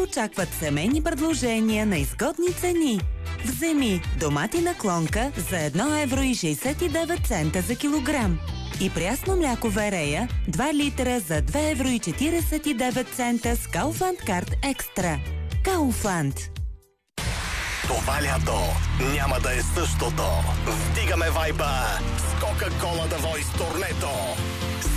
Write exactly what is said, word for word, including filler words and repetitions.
очакват семейни предложения на изгодни цени. Вземи доматина клонка за едно евро и шейсет и девет цента за килограм и прясно мляко Верея два литра за две евро и четиридесет и девет цента с Kaufland Card Extra. Kaufland. Това лято няма да е същото. Вдигаме вайба с Кока-Кола The Voice турнето.